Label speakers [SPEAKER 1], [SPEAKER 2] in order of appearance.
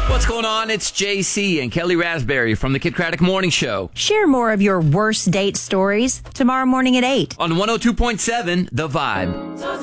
[SPEAKER 1] What's going on? It's JC and Kelly Raspberry from the Kid Craddock Morning Show.
[SPEAKER 2] Share more of your worst date stories tomorrow morning at 8.
[SPEAKER 1] On 102.7 The Vibe.